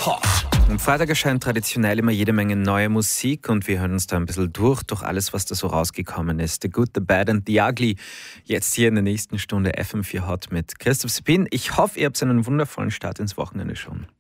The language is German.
Am Freitag erscheint traditionell immer jede Menge neue Musik und wir hören uns da ein bisschen durch alles, was da so rausgekommen ist. The Good, The Bad and The Ugly. Jetzt hier in der nächsten Stunde FM4 Hot mit Christoph Sepin. Ich hoffe, ihr habt einen wundervollen Start ins Wochenende schon.